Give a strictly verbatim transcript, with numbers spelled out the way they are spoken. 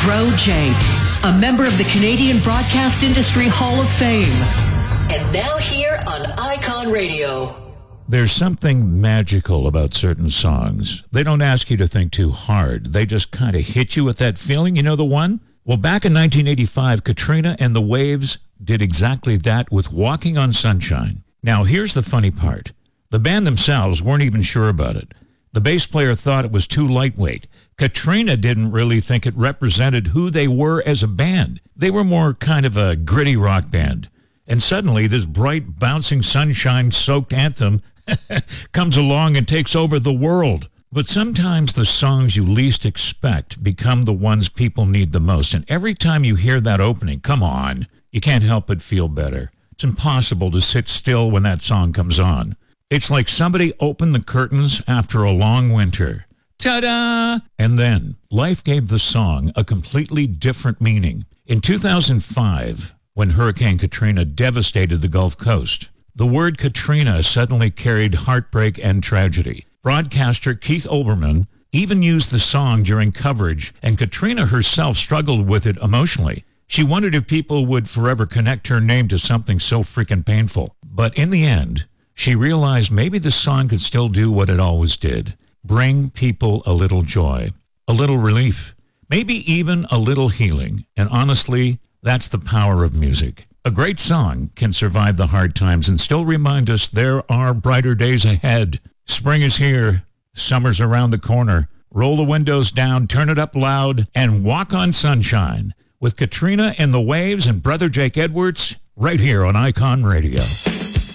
Bro Jake, a member of the Canadian Broadcast Industry Hall of Fame. And now here on Icon Radio. There's something magical about certain songs. They don't ask you to think too hard. They just kind of hit you with that feeling. You know the one? Well, back in nineteen eighty-five, Katrina and the Waves did exactly that with Walking on Sunshine. Now, here's the funny part. The band themselves weren't even sure about it. The bass player thought it was too lightweight. Katrina didn't really think it represented who they were as a band. They were more kind of a gritty rock band. And suddenly, this bright, bouncing, sunshine-soaked anthem comes along and takes over the world. But sometimes the songs you least expect become the ones people need the most. And every time you hear that opening, come on, you can't help but feel better. It's impossible to sit still when that song comes on. It's like somebody opened the curtains after a long winter. Ta-da! And then life gave the song a completely different meaning. In two thousand five, when Hurricane Katrina devastated the Gulf Coast, the word Katrina suddenly carried heartbreak and tragedy. Broadcaster Keith Olbermann even used the song during coverage, and Katrina herself struggled with it emotionally. She wondered if people would forever connect her name to something so freaking painful. But in the end, she realized maybe the song could still do what it always did. Bring people a little joy, a little relief, maybe even a little healing. And honestly, that's the power of music. A great song can survive the hard times and still remind us there are brighter days ahead. Spring is here. Summer's around the corner. Roll the windows down, turn it up loud, and walk on sunshine with Katrina and the Waves and Brother Jake Edwards right here on Icon Radio.